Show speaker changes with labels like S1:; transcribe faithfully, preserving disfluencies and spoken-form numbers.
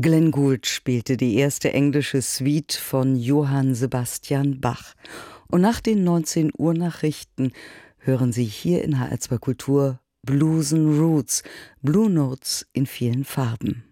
S1: Glenn Gould spielte die erste englische Suite von Johann Sebastian Bach. Und nach den neunzehn Uhr Nachrichten hören Sie hier in H R zwei Kultur Blues and Roots, Blue Notes in vielen Farben.